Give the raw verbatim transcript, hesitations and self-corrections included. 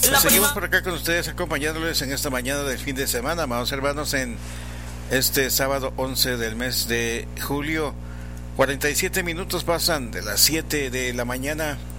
Pues seguimos por acá con ustedes, acompañándoles en esta mañana del fin de semana, amados hermanos, en este sábado once del mes de julio. cuarenta y siete minutos pasan de las siete de la mañana